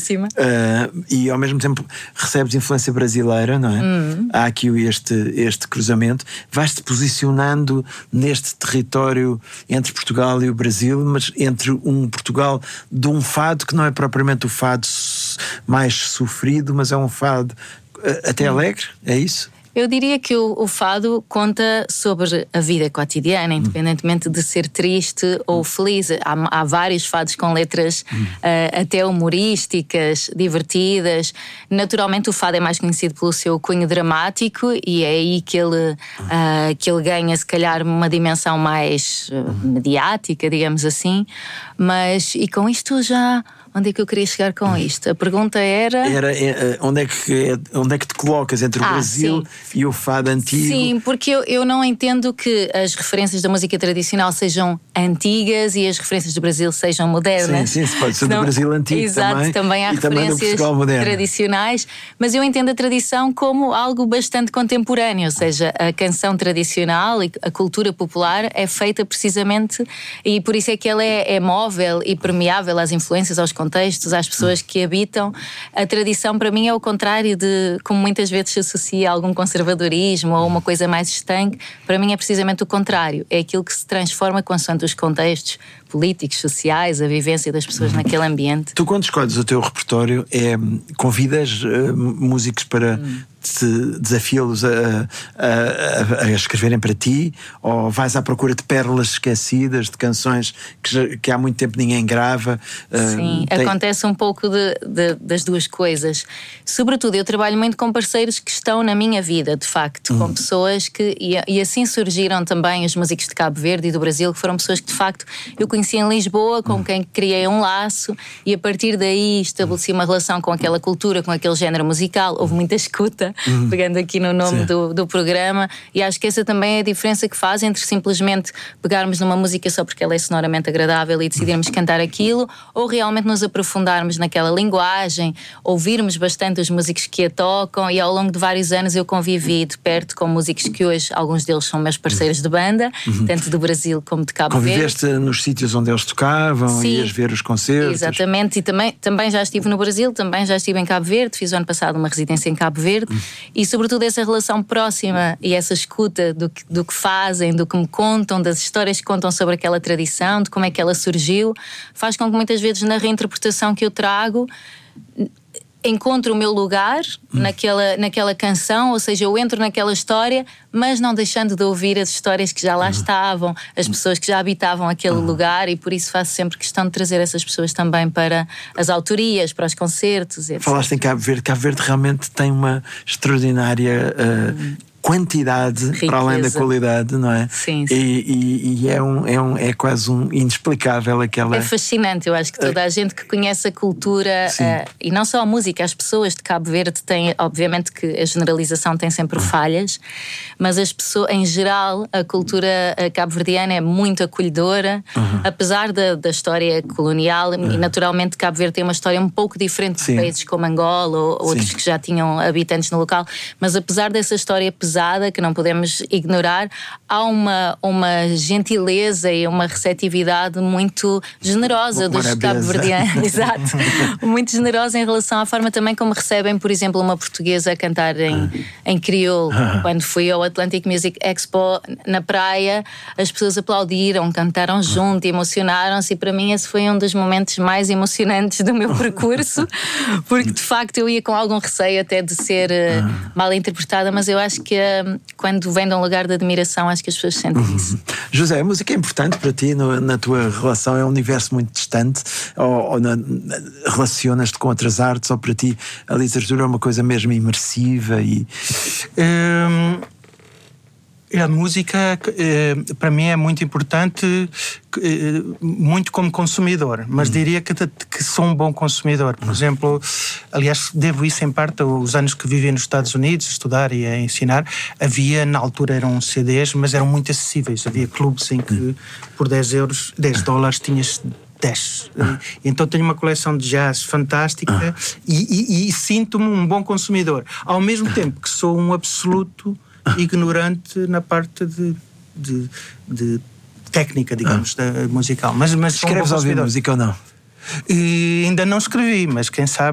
próxima. E ao mesmo tempo recebes influência brasileira, não é? Há aqui este cruzamento. Vais-te posicionando neste território entre Portugal e o Brasil, mas entre um Portugal de um fado que não é propriamente o fado mais sofrido, mas é um fado até alegre, é isso? Eu diria que o fado conta sobre a vida cotidiana, independentemente de ser triste ou feliz. Há vários fados com letras até humorísticas, divertidas. Naturalmente o fado é mais conhecido pelo seu cunho dramático e é aí que ele ganha se calhar uma dimensão mais mediática, digamos assim. Mas, e com isto já... Onde é que eu queria chegar com isto? A pergunta era onde é que te colocas entre o Brasil e o fado antigo? Sim, porque eu não entendo que as referências da música tradicional sejam antigas e as referências do Brasil sejam modernas. Sim, pode ser do Brasil antigo. Exato, também há referências tradicionais, mas eu entendo a tradição como algo bastante contemporâneo, ou seja, a canção tradicional e a cultura popular é feita precisamente, e por isso é que ela é móvel e permeável às influências, aos contextos, às pessoas que habitam. A tradição para mim é o contrário de como muitas vezes se associa a algum conservadorismo ou uma coisa mais estanque. Para mim é precisamente o contrário, é aquilo que se transforma consoante os contextos políticos, sociais, a vivência das pessoas naquele ambiente. Tu, quando escolhes o teu repertório, convidas músicos para desafiá-los a escreverem para ti, ou vais à procura de pérolas esquecidas, de canções que há muito tempo ninguém grava? Sim, acontece um pouco das duas coisas. Sobretudo, eu trabalho muito com parceiros que estão na minha vida, de facto, com pessoas que... E assim surgiram também os músicos de Cabo Verde e do Brasil, que foram pessoas que, de facto, eu conheci em Lisboa, com quem criei um laço, e a partir daí estabeleci uma relação com aquela cultura, com aquele género musical. Houve muita escuta, pegando aqui no nome do programa, e acho que essa também é a diferença que faz entre simplesmente pegarmos numa música só porque ela é sonoramente agradável e decidirmos cantar aquilo, ou realmente nos aprofundarmos naquela linguagem, ouvirmos bastante os músicos que a tocam. E ao longo de vários anos eu convivi de perto com músicos que hoje, alguns deles são meus parceiros de banda, tanto do Brasil como de Cabo Verde. Conviveste nos sítios onde eles tocavam, ias ver os concertos? Exatamente, e também já estive no Brasil, também já estive em Cabo Verde, fiz o ano passado uma residência em Cabo Verde, e sobretudo essa relação próxima e essa escuta do que fazem, do que me contam, das histórias que contam sobre aquela tradição, de como é que ela surgiu, faz com que muitas vezes na reinterpretação que eu trago encontro o meu lugar naquela canção, ou seja, eu entro naquela história, mas não deixando de ouvir as histórias que já lá estavam, as pessoas que já habitavam aquele lugar, e por isso faço sempre questão de trazer essas pessoas também para as autorias, para os concertos, etc. Falaste em Cabo Verde. Cabo Verde realmente tem uma extraordinária quantidade, riqueza, para além da qualidade, não é? Sim. E é quase inexplicável aquela... É fascinante, eu acho que toda a gente que conhece a cultura, e não só a música, as pessoas de Cabo Verde têm, obviamente que a generalização tem sempre falhas, mas as pessoas, em geral, a cultura cabo-verdiana é muito acolhedora, apesar da história colonial, e naturalmente Cabo Verde tem uma história um pouco diferente de países como Angola ou outros que já tinham habitantes no local, mas apesar dessa história pesada, que não podemos ignorar, há uma gentileza e uma receptividade muito generosa dos cabo-verdianos. Exato. Muito generosa em relação à forma também como recebem, por exemplo, uma portuguesa a cantar em crioulo. Quando fui ao Atlantic Music Expo na praia, as pessoas aplaudiram, cantaram junto, emocionaram-se, e para mim esse foi um dos momentos mais emocionantes do meu percurso, porque de facto eu ia com algum receio até de ser mal interpretada, mas eu acho que quando vem de um lugar de admiração, acho que as pessoas sentem isso. José, a música é importante para ti na tua relação? É um universo muito distante? Ou relacionas-te com outras artes? Ou para ti a literatura é uma coisa mesmo imersiva? A música, para mim, é muito importante, muito como consumidor, mas diria que sou um bom consumidor. Por exemplo, aliás, devo isso em parte aos anos que vivi nos Estados Unidos, estudar e a ensinar. Havia, na altura eram CDs, mas eram muito acessíveis. Havia clubes em que por $10 tinhas 10. Então tenho uma coleção de jazz fantástica e sinto-me um bom consumidor. Ao mesmo tempo que sou um absoluto ignorante na parte de técnica, digamos, da musical. Mas escreves a ouvir música ou não? E ainda não escrevi, mas quem sabe